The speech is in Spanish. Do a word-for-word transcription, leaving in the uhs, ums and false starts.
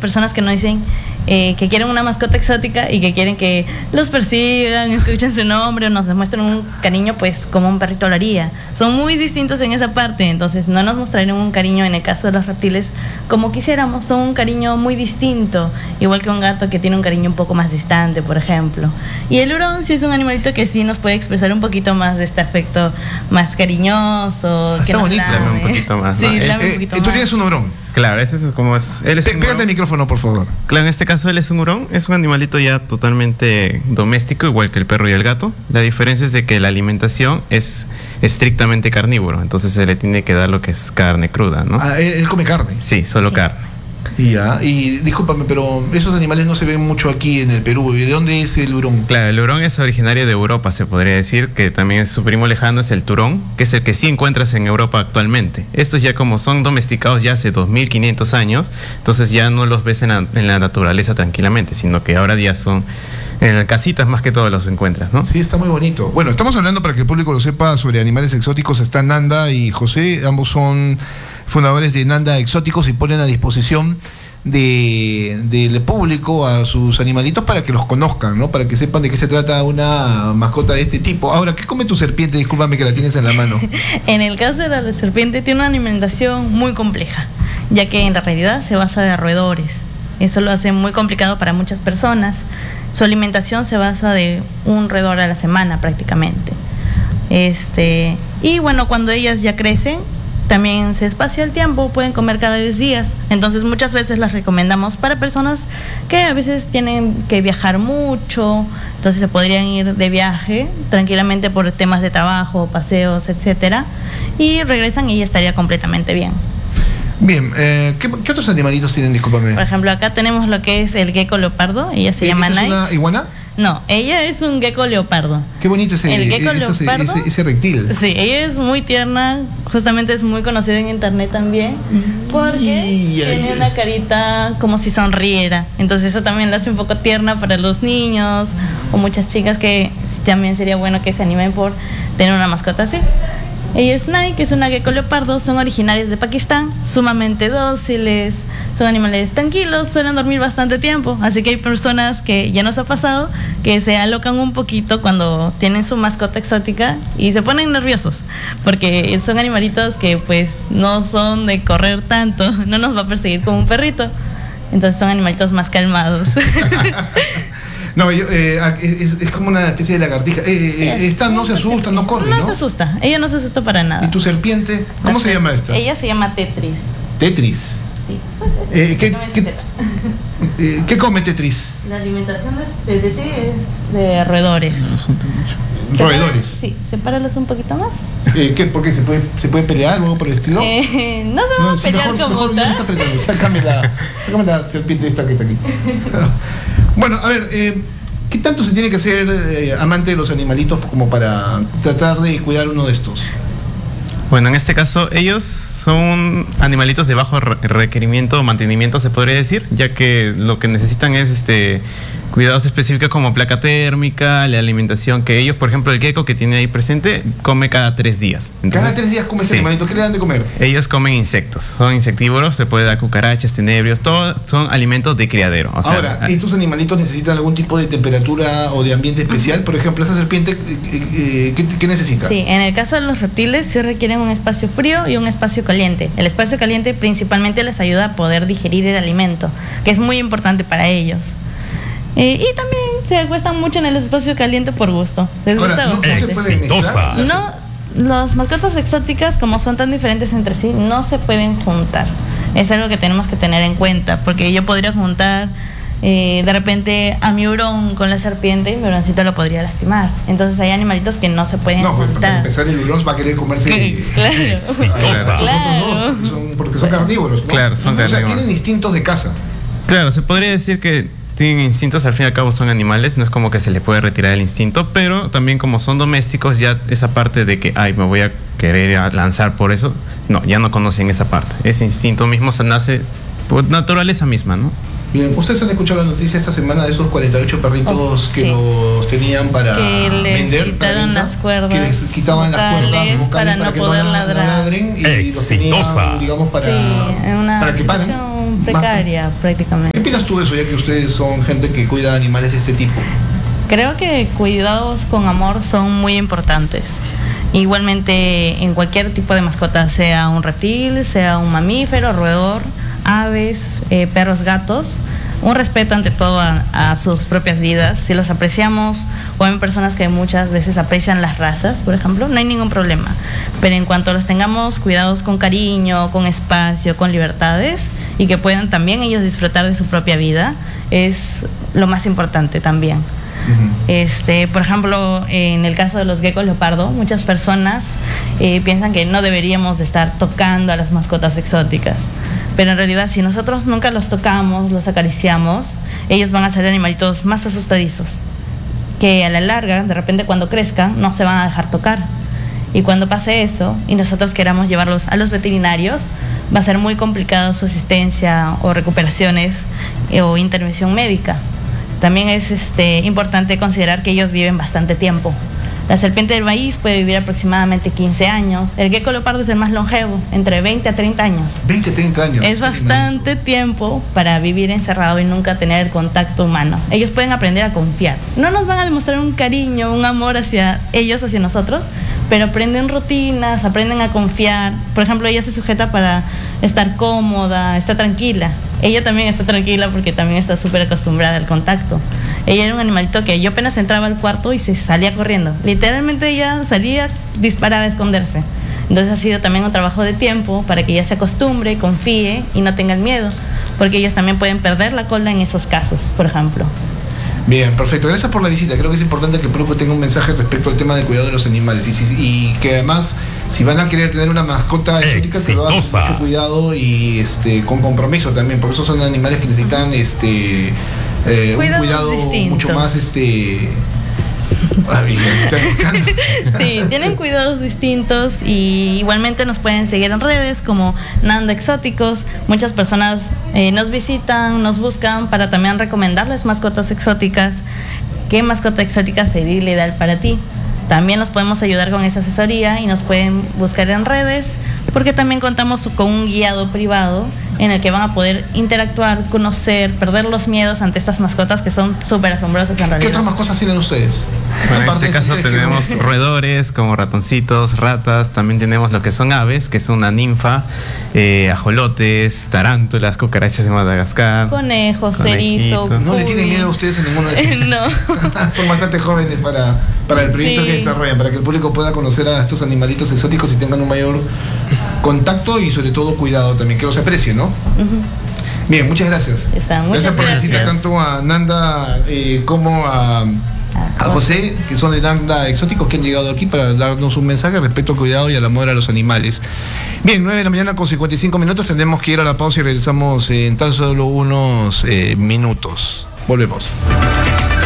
personas que nos dicen eh, que quieren una mascota exótica y que quieren que los persigan, escuchen su nombre o nos demuestren un cariño pues como un perrito lo haría. Son muy distintos en esa parte, entonces no nos mostrarían un cariño en el caso de los reptiles como quisiéramos, son un cariño muy distinto, igual que un gato que tiene un cariño un poco más distante, por ejemplo. Y el hurón sí es un animalito que sí nos puede expresar un poquito más de este afecto más cariñoso. Está que nos bonito. lame. Un poquito más, Sí, ¿no? lame Eh, un poquito eh, tú más. tienes un hurón. Claro, ese es como es. Él es Pe- un Pégate hurón. el micrófono, por favor. Claro, en este caso él es un hurón, es un animalito ya totalmente doméstico, igual que el perro y el gato. La diferencia es de que la alimentación es estrictamente carnívoro, entonces se le tiene que dar lo que es carne cruda, ¿no? Ah, él, él come carne. Sí, solo Sí. carne. Y ya, y discúlpame, pero esos animales no se ven mucho aquí en el Perú. ¿Y de dónde es el hurón? Claro, el hurón es originario de Europa, se podría decir, que también es su primo lejano, es el turón, que es el que sí encuentras en Europa actualmente. Estos ya como son domesticados ya hace dos mil quinientos años, entonces ya no los ves en la, en la naturaleza tranquilamente, sino que ahora ya son en casitas más que todo los encuentras, ¿no? Sí, está muy bonito. Bueno, estamos hablando para que el público lo sepa sobre animales exóticos. Está Nanda y José, ambos son fundadores de Nanda Exóticos y ponen a disposición de, del público a sus animalitos para que los conozcan, ¿no? Para que sepan de qué se trata una mascota de este tipo. Ahora, ¿qué come tu serpiente? Discúlpame que la tienes en la mano. En el caso de la serpiente tiene una alimentación muy compleja, ya que en la realidad se basa de roedores. Eso lo hace muy complicado para muchas personas. Su alimentación se basa de un roedor a la semana prácticamente. Este, y bueno, cuando ellas ya crecen, también se espacia el tiempo, pueden comer cada diez días. Entonces muchas veces las recomendamos para personas que a veces tienen que viajar mucho, entonces se podrían ir de viaje tranquilamente por temas de trabajo, paseos, etcétera, y regresan y ya estaría completamente bien. Bien, eh, ¿qué, ¿qué otros animalitos tienen? Discúlpame. Por ejemplo, acá tenemos lo que es el gecko leopardo, ella se ¿E- llama ¿esa Nai. es una iguana? No, ella es un gecko leopardo. Qué bonito ese, El gecko ese, leopardo. ese, ese reptil. Sí, ella es muy tierna, justamente es muy conocida en internet también, porque Y- tiene ay, una carita como si sonriera. Entonces eso también la hace un poco tierna para los niños o muchas chicas que también sería bueno que se animen por tener una mascota así. Ella es Nai, que es una gecko leopardo, son originarias de Pakistán, sumamente dóciles, son animales tranquilos, suelen dormir bastante tiempo, así que hay personas que ya nos ha pasado que se alocan un poquito cuando tienen su mascota exótica y se ponen nerviosos, porque son animalitos que pues no son de correr tanto, no nos va a perseguir como un perrito, entonces son animalitos más calmados. No, yo, eh, es, es como una especie de lagartija. Eh, Sí, eh, es esta no se asusta, no corre, ¿no? No se asusta, ella no se asusta para nada. ¿Y tu serpiente? ¿Cómo La se ser- llama esta? Ella se llama Tetris. Tetris. Sí. Eh, ¿qué, No me qué, espera. eh, ¿Qué come Tetris? La alimentación de, de Tetris es de roedores. Roedores. Sí, sepáralos un poquito más. Eh, ¿qué, ¿Por qué? ¿Se puede, ¿Se puede pelear o algo por el estilo? Eh, no se van No, a sí, pelear mejor, como mejor ya me tal. está apretando. Sácame la, sácame la serpiente esta que está aquí. Bueno, a ver, eh, ¿qué tanto se tiene que ser eh, amante de los animalitos como para tratar de cuidar uno de estos? Bueno, en este caso ellos son animalitos de bajo re- requerimiento o mantenimiento, se podría decir, ya que lo que necesitan es este cuidados específicos como placa térmica, la alimentación que ellos, por ejemplo, el gecko que tiene ahí presente, come cada tres días. Cada Entonces, tres días come ese sí. animalito. ¿Qué le dan de comer? Ellos comen insectos, son insectívoros, se puede dar cucarachas, tenebrios, todo son alimentos de criadero. O sea, Ahora, a- ¿estos animalitos necesitan algún tipo de temperatura o de ambiente especial? Por ejemplo, esa serpiente, eh, eh, ¿qué, qué necesita? Sí, en el caso de los reptiles sí requieren un espacio frío y un espacio caliente. El espacio caliente principalmente les ayuda a poder digerir el alimento, que es muy importante para ellos. Eh, y también se acuestan mucho en el espacio caliente por gusto. Les gusta Ahora, no, no se bastante. pueden mezclar. las- No, las mascotas exóticas, como son tan diferentes entre sí, no se pueden juntar. Es algo que tenemos que tener en cuenta, porque yo podría juntar eh, de repente a mi hurón con la serpiente y mi huroncito lo podría lastimar. Entonces hay animalitos que no se pueden No, pues, para juntar. empezar, el hurón va a querer comerse. Que- claro. a los otros Claro. dos, son- porque son carnívoros, ¿no? Claro, son O sea, carnívoros. tienen instintos de caza. Claro, se podría decir que tienen instintos, al fin y al cabo son animales, no es como que se le puede retirar el instinto, pero también como son domésticos, ya esa parte de que, ay, me voy a querer a lanzar por eso, no, ya no conocen esa parte. Ese instinto mismo se nace por naturaleza misma, ¿no? Bien, ustedes han escuchado la noticia esta semana de esos cuarenta y ocho perritos Oh, que sí. los tenían para Que les vender, para quitaron venta, las cuerdas que les quitaban las vocales cuerdas vocales para no que poder no, ladrar. no ladren y los tenían, digamos, para, Sí, en una para que paren. situación un precaria Más. prácticamente. ¿Qué opinas tú de eso, ya que ustedes son gente que cuida animales de este tipo? Creo que cuidados con amor son muy importantes. Igualmente en cualquier tipo de mascota, sea un reptil, sea un mamífero, roedor, aves, eh, perros, gatos, un respeto ante todo a, a sus propias vidas. Si los apreciamos, o hay personas que muchas veces aprecian las razas, por ejemplo, no hay ningún problema. Pero en cuanto los tengamos cuidados con cariño, con espacio, con libertades, y que puedan también ellos disfrutar de su propia vida, es lo más importante también. Uh-huh. Este, por ejemplo, en el caso de los geckos leopardo, muchas personas eh, piensan que no deberíamos de estar tocando a las mascotas exóticas, pero en realidad si nosotros nunca los tocamos, los acariciamos, ellos van a ser animalitos más asustadizos, que a la larga, de repente cuando crezcan, no se van a dejar tocar. Y cuando pase eso y nosotros queramos llevarlos a los veterinarios, va a ser muy complicado su asistencia o recuperaciones eh, o intervención médica. También es este, importante considerar que ellos viven bastante tiempo. La serpiente del maíz puede vivir aproximadamente quince años. El gecko leopardo es el más longevo, entre veinte a treinta años. veinte a treinta años. Es bastante tiempo para vivir encerrado y nunca tener contacto humano. Ellos pueden aprender a confiar. No nos van a demostrar un cariño, un amor hacia ellos, hacia nosotros, pero aprenden rutinas, aprenden a confiar. Por ejemplo, ella se sujeta para estar cómoda, está tranquila. Ella también está tranquila porque también está súper acostumbrada al contacto. Ella era un animalito que yo apenas entraba al cuarto y se salía corriendo. Literalmente ella salía disparada a esconderse. Entonces ha sido también un trabajo de tiempo para que ella se acostumbre, confíe y no tenga el miedo, porque ellos también pueden perder la cola en esos casos, por ejemplo. Bien, perfecto. Gracias por la visita. Creo que es importante que el público tenga un mensaje respecto al tema del cuidado de los animales. Y, si, y que además, si van a querer tener una mascota exótica, que lo hagan con mucho cuidado y este, con compromiso también, porque esos son animales que necesitan este, eh, un cuidado distintos. mucho más... este Sí, tienen cuidados distintos y igualmente nos pueden seguir en redes como Nanda Exóticos. Muchas personas eh, nos visitan, nos buscan para también recomendarles mascotas exóticas. ¿Qué mascota exótica sería la ideal para ti? También los podemos ayudar con esa asesoría y nos pueden buscar en redes, porque también contamos con un guiado privado en el que van a poder interactuar, conocer, perder los miedos ante estas mascotas que son súper asombrosas en realidad. ¿Qué otras mascotas tienen ustedes? Bueno, en este caso tenemos que... roedores como ratoncitos, ratas, también tenemos lo que son aves, que es una ninfa, eh, ajolotes, tarántulas, cucarachas de Madagascar, conejos, cerizos. ¿No le tienen miedo a ustedes a ninguno de ellos? No. Son bastante jóvenes para, para el proyecto sí. que desarrollan, para que el público pueda conocer a estos animalitos exóticos y tengan un mayor contacto y sobre todo cuidado también, que los aprecien, ¿no? Uh-huh. Bien, muchas gracias. Está, gracias por la visita tanto a Nanda eh, como a, a José, que son de Nanda Exóticos, que han llegado aquí para darnos un mensaje respecto al cuidado y al amor a los animales. Bien, nueve de la mañana con cincuenta y cinco minutos, tendremos que ir a la pausa y regresamos en tan solo unos eh, minutos. Volvemos.